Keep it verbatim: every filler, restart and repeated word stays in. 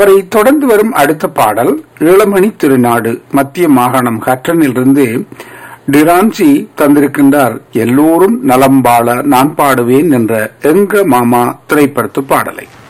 அவரை தொடர்ந்து வரும் அடுத்த பாடல் ஈழமணி திருநாடு மத்திய மாகாணம் ஹட்டனிலிருந்து டிரான்சி தந்திருக்கின்றார். எல்லோரும் நலம்பாள நான் பாடுவேன் என்ற எங்க மாமா திரைப்படத்து பாடலை.